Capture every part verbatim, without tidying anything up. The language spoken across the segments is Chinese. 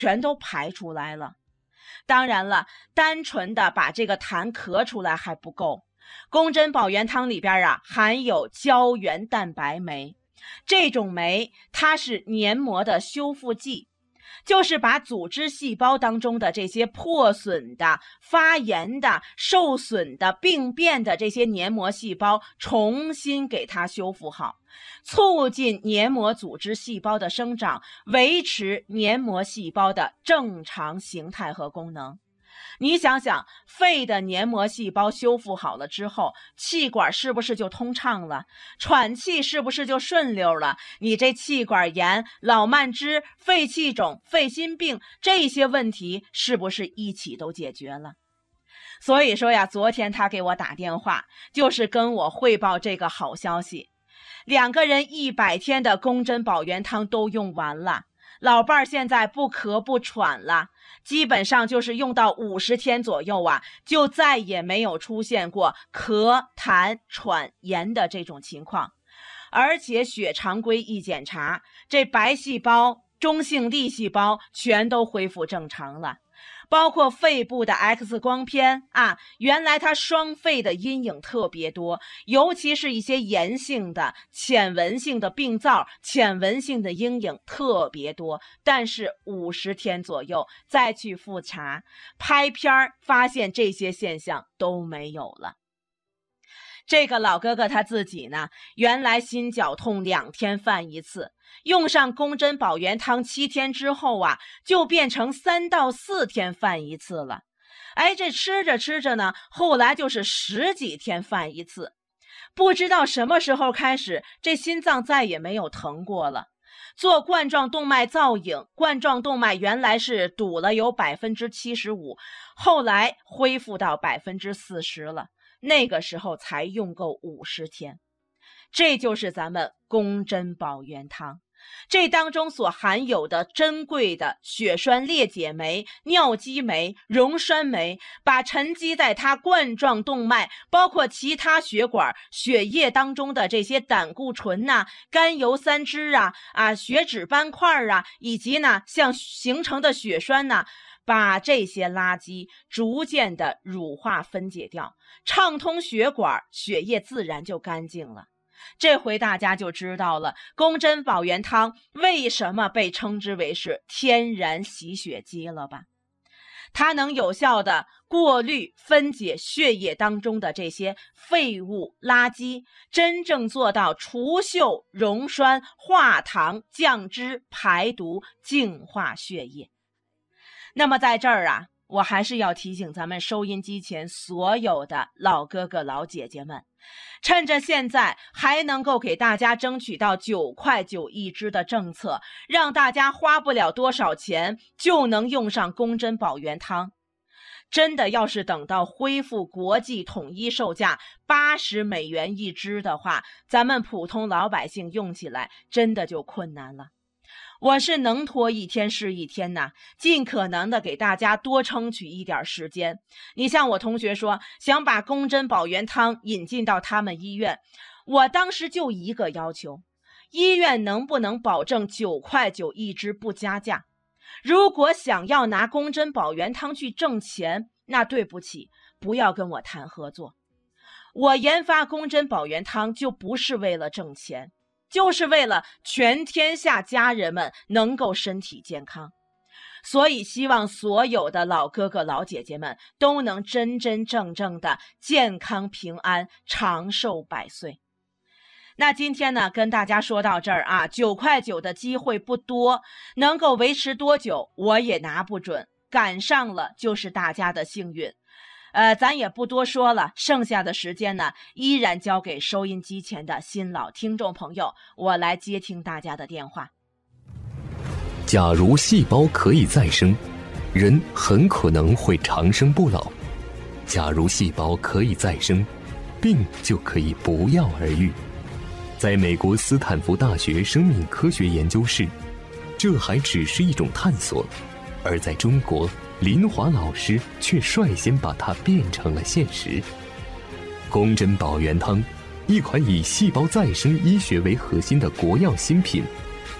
全都排出来了。当然了，单纯的把这个痰咳出来还不够，宫针保元汤里边啊含有胶原蛋白酶，这种酶它是黏膜的修复剂，就是把组织细胞当中的这些破损的、发炎的、受损的、病变的这些黏膜细胞重新给它修复好，促进黏膜组织细胞的生长，维持黏膜细胞的正常形态和功能。你想想，肺的黏膜细胞修复好了之后，气管是不是就通畅了？喘气是不是就顺溜了？你这气管炎、老慢支、肺气肿、肺心病这些问题是不是一起都解决了？所以说呀，昨天他给我打电话，就是跟我汇报这个好消息。两个人一百天的宫针保元汤都用完了，老伴儿现在不咳不喘了，基本上就是用到五十天左右啊，就再也没有出现过咳、痰、喘、炎的这种情况。而且血常规一检查，这白细胞、中性粒细胞全都恢复正常了。包括肺部的 X 光片啊，原来它双肺的阴影特别多，尤其是一些炎性的、浅纹性的病灶、浅纹性的阴影特别多。但是五十天左右再去复查，拍片儿发现这些现象都没有了。这个老哥哥他自己呢，原来心绞痛两天犯一次，用上宫针保元汤七天之后啊，就变成三到四天犯一次了。哎，这吃着吃着呢，后来就是十几天犯一次。不知道什么时候开始，这心脏再也没有疼过了。做冠状动脉造影，冠状动脉原来是堵了有 百分之七十五， 后来恢复到 百分之四十 了。那个时候才用够五十天。这就是咱们宫针保元汤，这当中所含有的珍贵的血栓裂解酶、尿激酶、溶栓酶，把沉积在它冠状动脉包括其他血管血液当中的这些胆固醇呐、啊、甘油三酯啊、啊血脂斑块啊，以及呢像形成的血栓呐、啊，把这些垃圾逐渐的乳化分解掉，畅通血管，血液自然就干净了。这回大家就知道了宫针保元汤为什么被称之为是天然洗血机了吧？它能有效的过滤分解血液当中的这些废物垃圾，真正做到除锈、溶栓、化糖、降脂、排毒、净化血液。那么在这儿啊，我还是要提醒咱们收音机前所有的老哥哥老姐姐们，趁着现在还能够给大家争取到九块九一支的政策，让大家花不了多少钱就能用上宫针保元汤。真的要是等到恢复国际统一售价八十美元一支的话，咱们普通老百姓用起来真的就困难了。我是能拖一天是一天呐，尽可能的给大家多争取一点时间。你像我同学说想把宫针保元汤引进到他们医院，我当时就一个要求，医院能不能保证九块九一支不加价？如果想要拿宫针保元汤去挣钱，那对不起，不要跟我谈合作。我研发宫针保元汤就不是为了挣钱，就是为了全天下家人们能够身体健康。所以希望所有的老哥哥老姐姐们都能真真正正的健康平安，长寿百岁。那今天呢，跟大家说到这儿啊，九块九的机会不多，能够维持多久我也拿不准，赶上了就是大家的幸运。呃，咱也不多说了，剩下的时间呢，依然交给收音机前的新老听众朋友，我来接听大家的电话。 假如细胞可以再生，人很可能会长生不老；假如细胞可以再生，病就可以不药而愈。在美国斯坦福大学生命科学研究室，这还只是一种探索，而在中国，林华老师却率先把它变成了现实。宫针保元汤，一款以细胞再生医学为核心的国药新品，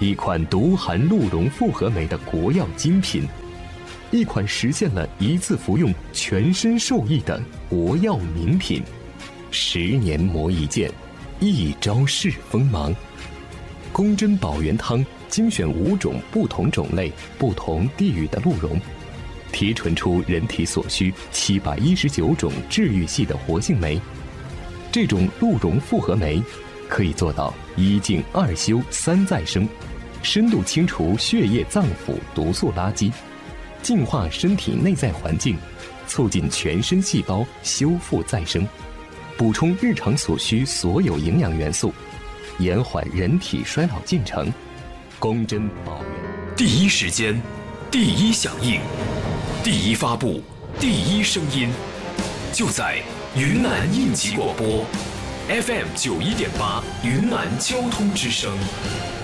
一款独含鹿茸复合酶的国药精品，一款实现了一次服用全身受益的国药名品。十年磨一剑，一朝试锋芒。宫针保元汤精选五种不同种类、不同地域的鹿茸，提纯出人体所需七百一十九种治愈系的活性酶。这种鹿茸复合酶可以做到一净二修三再生，深度清除血液脏腑毒素垃圾，净化身体内在环境，促进全身细胞修复再生，补充日常所需所有营养元素，延缓人体衰老进程。宫针保元， 第一时间，第一响应，第一发布，第一声音，就在云南应急广播 F M 九一点八，云南交通之声。